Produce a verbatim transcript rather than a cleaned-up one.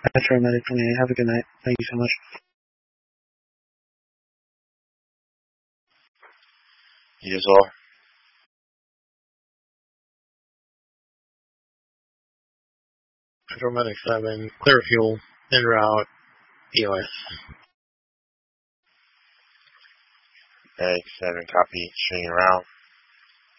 Paramedic twenty-eight, have a good night. Thank you so much. You as well. Paramedic seven, clear fuel, en route, E O S. Medic seven, copy, stringing around.